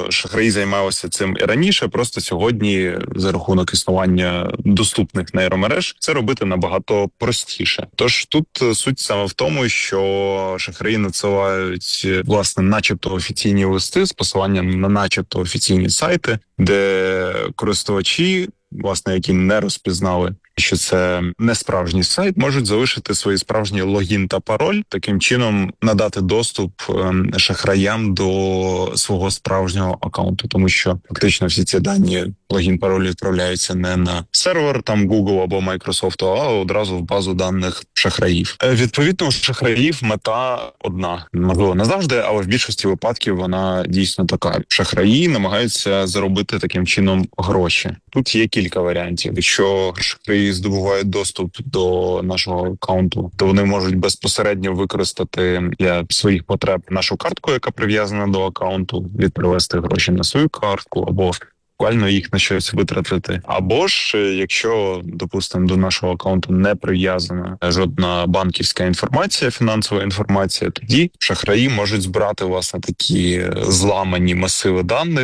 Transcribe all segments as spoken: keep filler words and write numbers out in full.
шахраї займалися цим і раніше, просто сьогодні за рахунок існування доступних нейромереж це робити набагато простіше. Тож тут суть саме в тому, що шахраї надсилають, власне, начебто офіційні листи з посиланням на начебто офіційні сайти, де користувачі, власне, які не розпізнали, що це не справжній сайт, можуть залишити свої справжні логін та пароль, таким чином надати доступ шахраям до свого справжнього акаунту, тому що фактично всі ці дані, логін, пароль відправляються не на сервер там Google або Microsoft, а одразу в базу даних шахраїв. Відповідно, у шахраїв мета одна, можливо, не завжди, але в більшості випадків вона дійсно така. Шахраї намагаються заробити таким чином гроші. Тут є кілька варіантів. Якщо шахраї здобувають доступ до нашого акаунту, то вони можуть безпосередньо використати для своїх потреб нашу картку, яка прив'язана до акаунту, відпривести гроші на свою картку або буквально їх на щось витратити. Або ж, якщо, допустимо, до нашого акаунту не прив'язана жодна банківська інформація, фінансова інформація, тоді шахраї можуть збирати, власне, такі зламані масиви даних,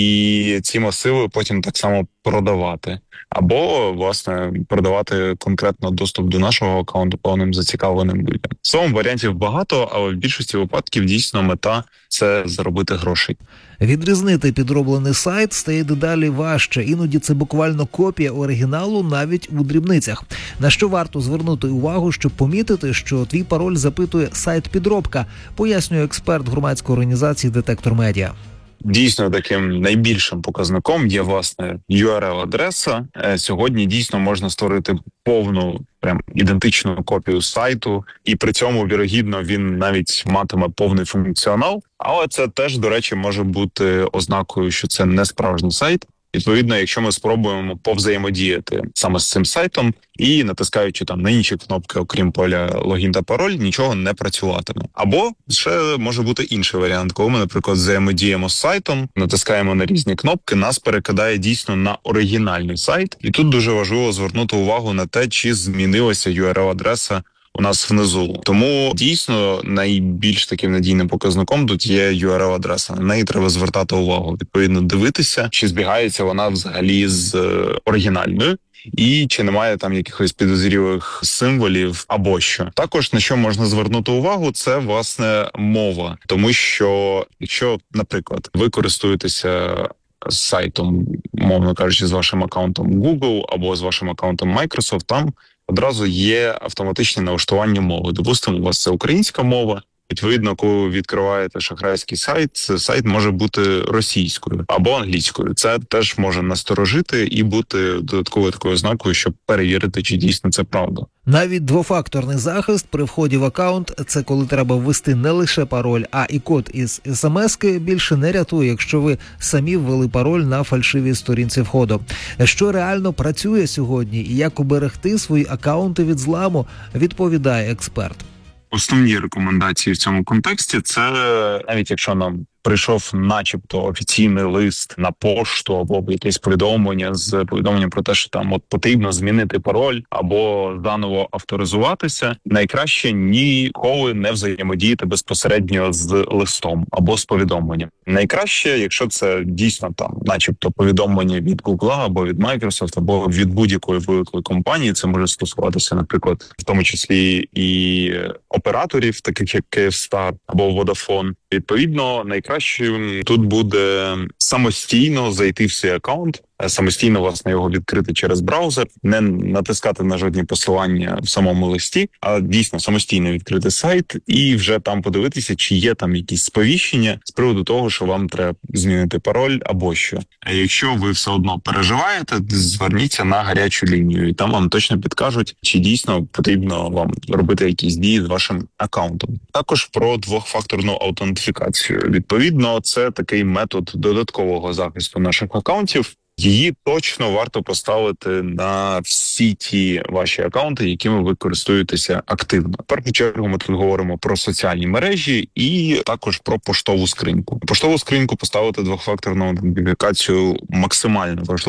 і ці масиви потім так само продавати. Або, власне, продавати конкретно доступ до нашого акаунту повним зацікавленим людям. Словом, варіантів багато, але в більшості випадків дійсно мета – це заробити грошей. Відрізнити підроблений сайт стає дедалі важче. Іноді це буквально копія оригіналу навіть у дрібницях. На що варто звернути увагу, щоб помітити, що твій пароль запитує сайт-підробка, пояснює експерт громадської організації «Детектор Медіа». Дійсно, таким найбільшим показником є, власне, ю ар ел-адреса. Сьогодні дійсно можна створити повну, прям ідентичну копію сайту, і при цьому, вірогідно, він навіть матиме повний функціонал. Але це теж, до речі, може бути ознакою, що це не справжній сайт. Відповідно, якщо ми спробуємо повзаємодіяти саме з цим сайтом і натискаючи там на інші кнопки, окрім поля логін та пароль, нічого не працюватиме. Або ще може бути інший варіант, коли ми, наприклад, взаємодіємо з сайтом, натискаємо на різні кнопки, нас перекидає дійсно на оригінальний сайт. І тут дуже важливо звернути увагу на те, чи змінилася ю ар ел-адреса у нас внизу. Тому дійсно найбільш таким надійним показником тут є ю ар ел-адреса. На неї треба звертати увагу. Відповідно, дивитися, чи збігається вона взагалі з оригінальною, і чи немає там якихось підозрілих символів або що. Також на що можна звернути увагу, це, власне, мова. Тому що, якщо, наприклад, ви користуєтеся сайтом, мовно кажучи, з вашим акаунтом Google або з вашим акаунтом Microsoft, там одразу є автоматичне налаштування мови. Допустимо, у вас це українська мова. Відповідно, коли ви відкриваєте шахрайський сайт, сайт може бути російською або англійською. Це теж може насторожити і бути додатковою такою ознакою, щоб перевірити, чи дійсно це правда. Навіть двофакторний захист при вході в акаунт – це коли треба ввести не лише пароль, а і код із смс-ки більше не рятує, якщо ви самі ввели пароль на фальшивій сторінці входу. Що реально працює сьогодні і як уберегти свої акаунти від зламу, відповідає експерт. Основні рекомендації в цьому контексті – це навіть якщо нам прийшов начебто офіційний лист на пошту або якесь повідомлення з повідомленням про те, що там от потрібно змінити пароль або заново авторизуватися, найкраще ніколи не взаємодіяти безпосередньо з листом або з повідомленням. Найкраще, якщо це дійсно там начебто повідомлення від Google або від Microsoft, або від будь-якої великої компанії, це може стосуватися, наприклад, в тому числі і операторів, таких як Kyivstar або Vodafone. Відповідно, найкращим тут буде самостійно зайти в свій акаунт, самостійно, власне, його відкрити через браузер, не натискати на жодні посилання в самому листі, а дійсно самостійно відкрити сайт і вже там подивитися, чи є там якісь сповіщення з приводу того, що вам треба змінити пароль або що. А якщо ви все одно переживаєте, зверніться на гарячу лінію, і там вам точно підкажуть, чи дійсно потрібно вам робити якісь дії з вашим акаунтом. Також про двохфакторну аутентифікацію. Відповідно, це такий метод додаткового захисту наших акаунтів. Її точно варто поставити на всі ті ваші акаунти, якими ви користуєтеся активно. В першу чергу ми тут говоримо про соціальні мережі і також про поштову скриньку. Поштову скриньку поставити двохфакторну аутентифікацію максимально важливо,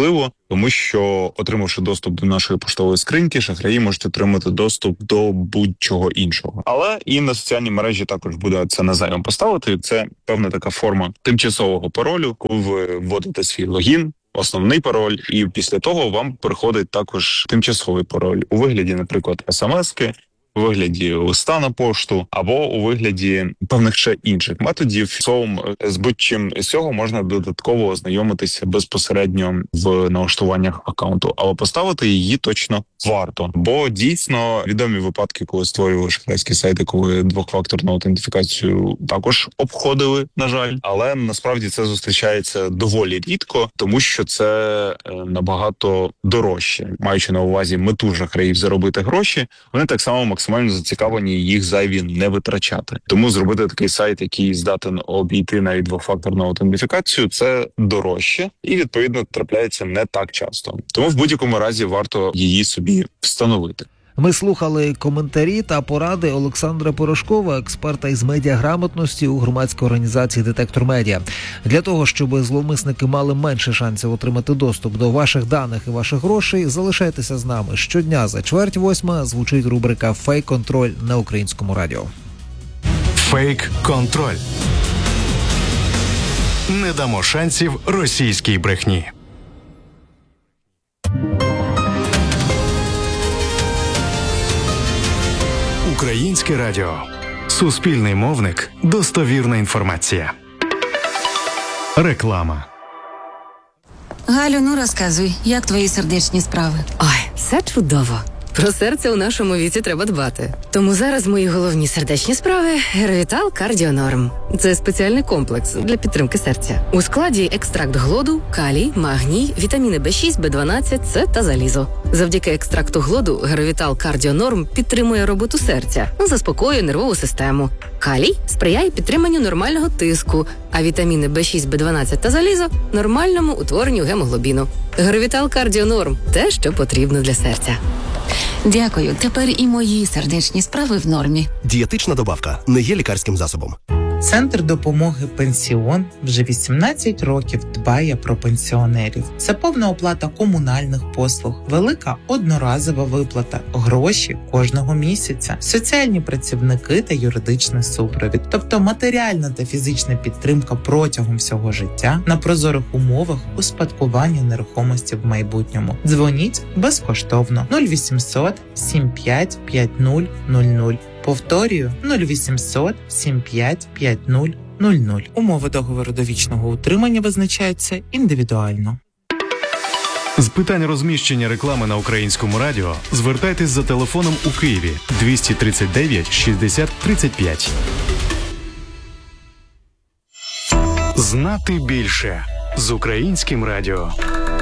Тому що, отримавши доступ до нашої поштової скриньки, шахраї можуть отримати доступ до будь-чого іншого. Але і на соціальні мережі також буде це на зайвим поставити. Це певна така форма тимчасового паролю, коли ви вводите свій логін, основний пароль, і після того вам приходить також тимчасовий пароль у вигляді, наприклад, смски, у вигляді листа на пошту або у вигляді певних ще інших методів. Словом, з будь-чим з цього можна додатково ознайомитися безпосередньо в налаштуваннях акаунту, але поставити її точно варто. Бо дійсно відомі випадки, коли створювали шахрайські сайти, коли двохфакторну аутентифікацію також обходили, на жаль. Але насправді це зустрічається доволі рідко, тому що це набагато дорожче. Маючи на увазі мету шахраїв заробити гроші, вони так само максимально зацікавлені їх зайві не витрачати. Тому зробити такий сайт, який здатен обійти навіть двохфакторну аутентифікацію, це дорожче і, відповідно, трапляється не так часто. Тому в будь-якому разі варто її собі встановити. Ми слухали коментарі та поради Олександра Порошкова, експерта із медіаграмотності у громадській організації «Детектор Медіа». Для того, щоб зловмисники мали менше шансів отримати доступ до ваших даних і ваших грошей, залишайтеся з нами. Щодня за чверть восьма звучить рубрика «Фейк-контроль» на Українському радіо. Фейк-контроль. Не дамо шансів російській брехні. Українське радіо. Суспільний мовник. Достовірна інформація. Реклама. Галю, ну розказуй, як твої сердечні справи? Ой, все чудово. Про серце у нашому віці треба дбати. Тому зараз мої головні сердечні справи – Геровітал Кардіонорм. Це спеціальний комплекс для підтримки серця. У складі екстракт глоду, калій, магній, вітаміни Б шість, Б дванадцять, С та залізо. Завдяки екстракту глоду Геровітал Кардіонорм підтримує роботу серця, заспокоює нервову систему. Калій сприяє підтриманню нормального тиску, а вітаміни Б шість, Б дванадцять та залізо – нормальному утворенню гемоглобіну. Геровітал Кардіонорм – те, що потрібно для серця. Дякую, тепер і мої сердечні справи в нормі. Дієтична добавка не є лікарським засобом. Центр допомоги «Пенсіон» вже вісімнадцять років дбає про пенсіонерів. Це повна оплата комунальних послуг, велика одноразова виплата, гроші кожного місяця, соціальні працівники та юридичний супровід. Тобто матеріальна та фізична підтримка протягом всього життя на прозорих умовах успадкування нерухомості в майбутньому. Дзвоніть безкоштовно нуль вісімсот сім п'ять п'ять нуль нуль нуль. Повторюю, нуль вісімсот сім п'ять п'ять нуль нуль нуль. Умови договору довічного утримання визначаються індивідуально. З питань розміщення реклами на Українському радіо звертайтесь за телефоном у Києві двісті тридцять дев'ять шістдесят тридцять п'ять. Знати більше з Українським радіо.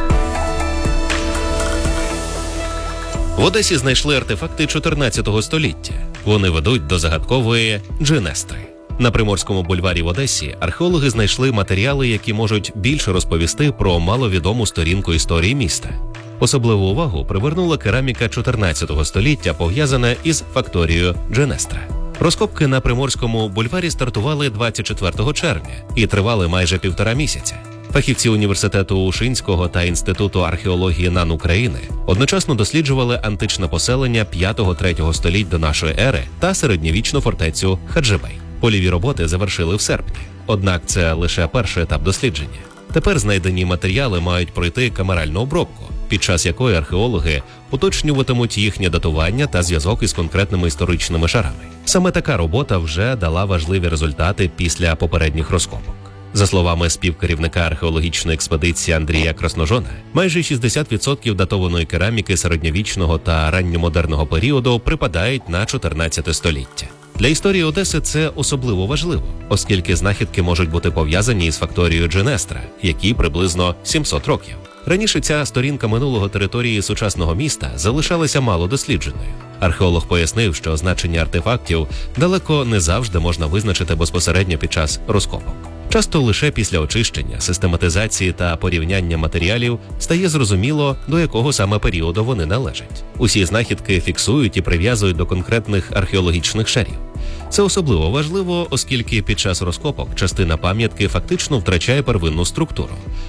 В Одесі знайшли артефакти чотирнадцятого століття. Вони ведуть до загадкової Дженестри. На Приморському бульварі в Одесі археологи знайшли матеріали, які можуть більше розповісти про маловідому сторінку історії міста. Особливу увагу привернула кераміка чотирнадцятого століття, пов'язана із факторією Дженестра. Розкопки на Приморському бульварі стартували двадцять четвертого червня і тривали майже півтора місяця. Фахівці університету Ушинського та Інституту археології НАН України одночасно досліджували античне поселення п'ятого-третього століть до нашої ери та середньовічну фортецю Хаджибей. Польові роботи завершили в серпні. Однак це лише перший етап дослідження. Тепер знайдені матеріали мають пройти камеральну обробку, під час якої археологи уточнюватимуть їхнє датування та зв'язок із конкретними історичними шарами. Саме така робота вже дала важливі результати після попередніх розкопок. За словами співкерівника археологічної експедиції Андрія Красножона, майже шістдесят відсотків датованої кераміки середньовічного та ранньомодерного періоду припадають на чотирнадцяте століття. Для історії Одеси це особливо важливо, оскільки знахідки можуть бути пов'язані із факторією Дженестра, якій приблизно сімсот років. Раніше ця сторінка минулого території сучасного міста залишалася мало дослідженою. Археолог пояснив, що значення артефактів далеко не завжди можна визначити безпосередньо під час розкопок. Часто лише після очищення, систематизації та порівняння матеріалів стає зрозуміло, до якого саме періоду вони належать. Усі знахідки фіксують і прив'язують до конкретних археологічних шарів. Це особливо важливо, оскільки під час розкопок частина пам'ятки фактично втрачає первинну структуру,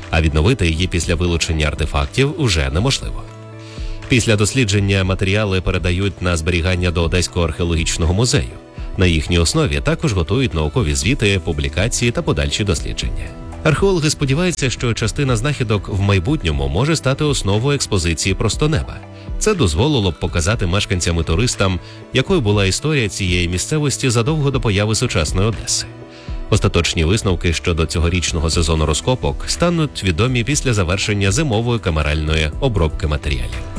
а відновити її після вилучення артефактів уже неможливо. Після дослідження матеріали передають на зберігання до Одеського археологічного музею. На їхній основі також готують наукові звіти, публікації та подальші дослідження. Археологи сподіваються, що частина знахідок в майбутньому може стати основою експозиції «Просто неба». Це дозволило б показати мешканцям і туристам, якою була історія цієї місцевості задовго до появи сучасної Одеси. Остаточні висновки щодо цьогорічного сезону розкопок стануть відомі після завершення зимової камеральної обробки матеріалів.